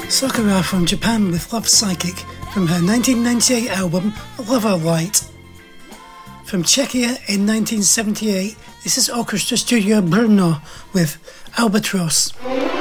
Sakura from Japan with Love Psychic from her 1998 album Lover Light. From Czechia in 1978, this is Orchestra Studio Brno with Albatross.